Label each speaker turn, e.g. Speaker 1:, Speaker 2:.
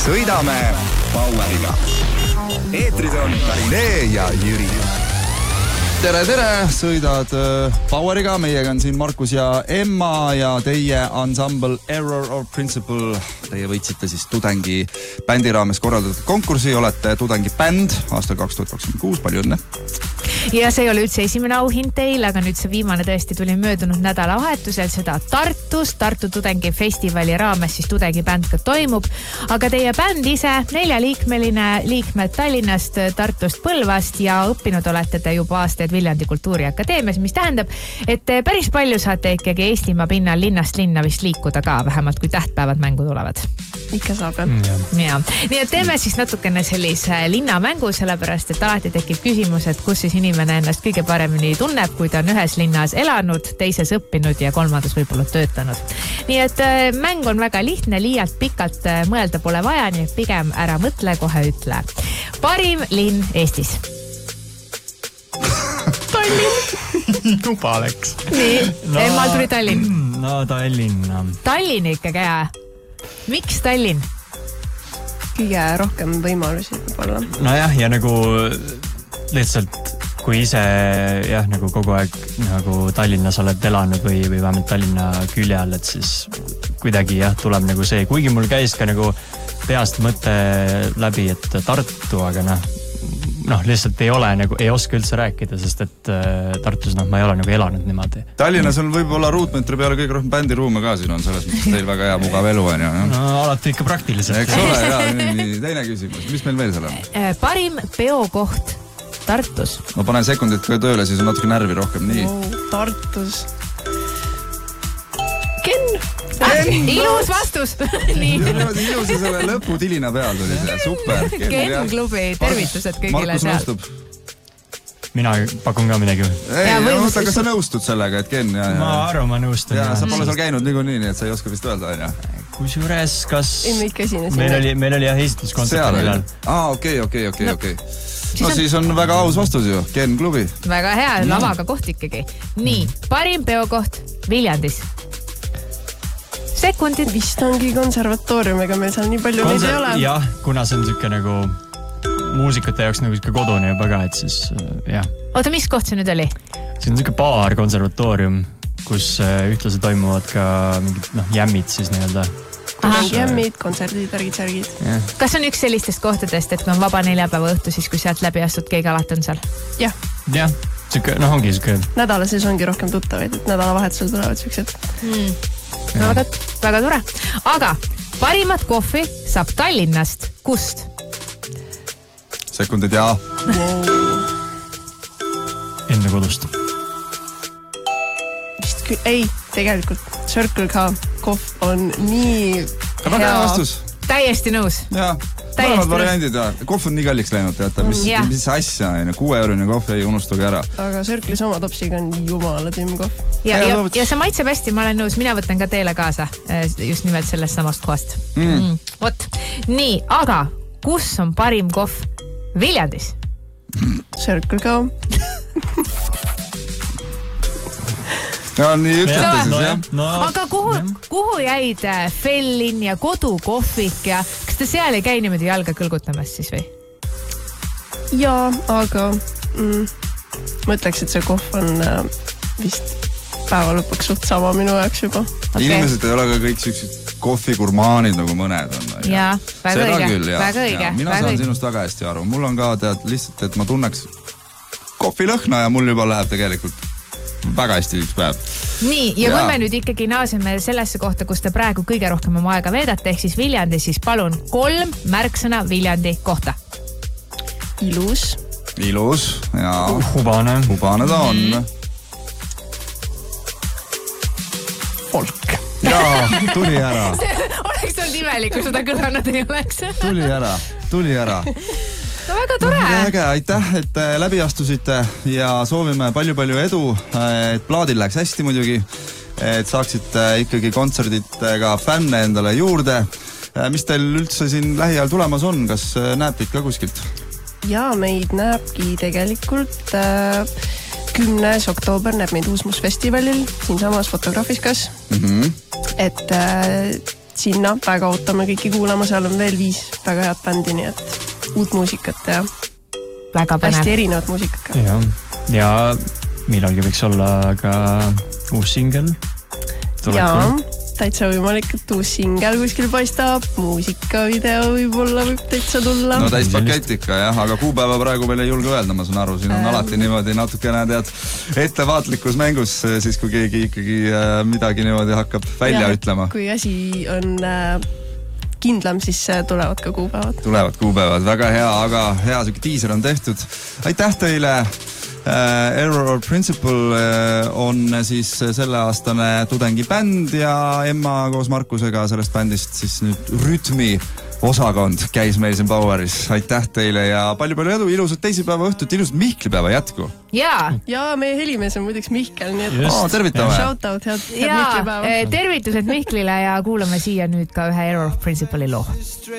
Speaker 1: Sõidame Poweriga. Eetris on Tarinee ja Jüri. Tere, sõidad Poweriga. Meiega on siin Markus ja Emma ja teie ensemble Error or Principle. Teie võitsite siis tudengi bändi raames korraldatud konkursi. Olete tudengi bänd aastal 2026. Palju õnne.
Speaker 2: Ja see ei ole üldse esimene auhind teil, aga nüüd see viimane tõesti tuli möödunud nädalavahetusel, seda Tartus, Tartu tudengifestivali raames siis tudengibänd ka toimub. Aga teie bänd ise, 4-liikmeline, liikmed Tallinnast, Tartust, Põlvast ja õppinud olete te juba aastaid Viljandi Kultuuriakadeemias, mis tähendab, et päris palju saate ikkagi Eestimaa pinnal linnast linna vist liikuda ka, vähemalt kui tähtpäevad mängu tulevad.
Speaker 3: Ikka saab,
Speaker 2: jah. Nii et teeme siis natukene sellise linnamängu, sellepärast et alati tekib küsimus, et kus siis inimene ennast kõige paremini tunneb, kui ta on ühes linnas elanud, teises õppinud ja kolmandas võib-olla töötanud. Nii et mäng on väga lihtne, liialt pikalt mõelda pole vaja, nii et pigem ära mõtle, kohe ütle. Parim linn Eestis.
Speaker 3: Tallinn.
Speaker 4: Tuba läks.
Speaker 2: Nii, Emmal tuli Tallinn.
Speaker 4: No Tallinn.
Speaker 2: Tallinn ikkagi, jah. Miks Tallinn?
Speaker 3: Kõige rohkem võimalusi võib-olla.
Speaker 4: Nojah, ja nagu lihtsalt kui ise jah, nagu kogu aeg nagu Tallinnas oled elanud või vähemalt Tallinna külje all, et siis kuidagi jah, tuleb nagu see, kuigi mul käis ka nagu peast mõte läbi, et Tartu, aga lihtsalt ei ole nagu, ei oska üldse rääkida, sest et Tartus ma ei ole nagu elanud niimoodi.
Speaker 1: Tallinnas on võib-olla ruutmeetri peale kõige rohkem bändiruume ka, siin on selles mõttes teil väga hea mugav elu on ju.
Speaker 4: No alati ikka praktiliselt.
Speaker 1: Eks ole, jah, teine küsimus. Mis meil veel seal on?
Speaker 2: Parim peokoht Tartus.
Speaker 1: Ma panen sekundit ka tööle, siis on natuke närvi rohkem. Nii.
Speaker 3: Tartus. Ken.
Speaker 2: Ilus vastus.
Speaker 1: Ilus ja selle lõpu tilina peal tuli see. Super.
Speaker 2: Ken klubi, tervitused kõigile seal.
Speaker 1: Markus nõustub.
Speaker 4: Mina pakun ka midagi.
Speaker 1: Kas sa nõustud sellega, et Ken?
Speaker 4: Ma arvan, ma nõustun.
Speaker 1: Ja sa pole seal käinud niikuinii, nii et sa ei oska vist öelda, on ju?
Speaker 4: Kusjuures, kas... Meil oli jah esituskontsert millal.
Speaker 1: Okei. No siis on väga aus vastus ju. Ken klubi.
Speaker 2: Väga hea, lavaga koht ikkagi. Nii, parim peokoht Viljandis. Sekundid.
Speaker 3: Vist ongi konservatoorium, ega meil seal nii palju neid ei ole.
Speaker 4: Jah, kuna see on siuke nagu muusikute jaoks nagu siuke kodune juba ka, et siis jah.
Speaker 2: Oota, mis koht see nüüd oli?
Speaker 4: See on siuke baar, konservatoorium, kus ühtlasi toimuvad ka mingid jämmid siis nii-öelda.
Speaker 3: Jämmid, kontserdid, särgid.
Speaker 2: Kas on üks sellistest kohtadest, et kui on vaba neljapäeva õhtu, siis kui sealt läbi astud, keegi alati on seal?
Speaker 3: Jah.
Speaker 4: Jah, siuke, ongi siuke.
Speaker 3: Nädala sees ongi rohkem tuttavaid, et nädalavahetusel tulevad siuksed.
Speaker 2: No väga tore. Aga parimat kohvi saab Tallinnast. Kust?
Speaker 1: Sekundid, jaa.
Speaker 4: Enda kodust.
Speaker 3: Ei, tegelikult Circle K kohv on nii
Speaker 1: väga hea vastus.
Speaker 2: Täiesti nõus.
Speaker 1: Jaa, mõlemad variandid. Kohv on nii kalliks läinud, teata, mis asja, 6-eurine kohv ei unustugi ära.
Speaker 3: Aga Circle'is oma topsiga on jumala timm kohv.
Speaker 2: Ja see maitseb hästi, ma olen nõus, mina võtan ka teile kaasa just nimelt sellest samast kohast. Vot, nii, aga kus on parim kohv Viljandis?
Speaker 3: Circle K.
Speaker 1: Ja nii ütlete siis, jah.
Speaker 2: Aga kuhu jäid Fellin ja kodukohvik ja kas te seal ei käi niimoodi jalga kõlgutamas siis või?
Speaker 3: Jaa, aga ma ütleks, et see kohv on vist päeva lõpuks suht sama minu jaoks juba.
Speaker 1: Inimesed ei ole ka kõik siuksed kohvigurmaanid nagu mõned on.
Speaker 2: Jaa, väga õige.
Speaker 1: Mina saan sinust väga hästi aru. Mul on ka tead lihtsalt, et ma tunneks kohvilõhna ja mul juba läheb tegelikult väga hästi üks päev.
Speaker 2: Nii, ja kui me nüüd ikkagi naaseme sellesse kohta, kus te praegu kõige rohkem oma aega veedate, ehk siis Viljandi, siis palun 3 märksõna Viljandi kohta.
Speaker 3: Ilus.
Speaker 1: Ilus, jaa.
Speaker 4: Hubane.
Speaker 1: Hubane ta on.
Speaker 3: Folk.
Speaker 1: Jaa, tuli ära.
Speaker 2: Oleks olnud imelik, kui seda kõlanud ei oleks.
Speaker 1: Tuli ära.
Speaker 2: No väga tore.
Speaker 1: Äge, aitäh, et läbi astusite ja soovime palju edu, et plaadil läheks hästi muidugi, et saaksite ikkagi kontserditega fänne endale juurde. Mis teil üldse siin lähiajal tulemas on? Kas näeb teid ka kuskilt?
Speaker 3: Jaa, meid näebki tegelikult 10. oktoober näeb meid Uusmusfestivalil, siin samas Fotograafiskas. Et sinna väga ootame kõiki kuulama, seal on veel 5 väga head bändi, nii et uut muusikat ja
Speaker 2: väga põnev.
Speaker 3: Hästi erinevat muusikat.
Speaker 4: Ja millalgi võiks olla ka uus singel.
Speaker 3: Jaa, täitsa võimalik, et uus singel kuskil paistab, muusikavideo võib-olla võib täitsa tulla.
Speaker 1: No täis pakett ikka jah, aga kuupäeva praegu veel ei julge öelda, ma saan aru, siin on alati niimoodi natukene tead ettevaatlikus mängus, siis kui keegi ikkagi midagi niimoodi hakkab välja ütlema.
Speaker 3: Kui asi on kindlam, siis tulevad ka kuupäevad.
Speaker 1: Tulevad kuupäevad, väga hea, aga hea siuke tiiser on tehtud. Aitäh teile! Error Principle on siis selleaastane tudengibänd ja Emma koos Markusega sellest bändist siis nüüd rütmi osakond käis meil siin Poweris. Aitäh teile ja palju edu, ilusat teisipäeva õhtut, ilusat Mihklipäeva jätku.
Speaker 3: Ja meie helimees on muideks Mihkel, nii et
Speaker 1: tervitame.
Speaker 3: Shoutout, head Mihklipäeva.
Speaker 2: Tervitused Mihklile ja kuulame siia nüüd ka ühe Error Principle'i loo.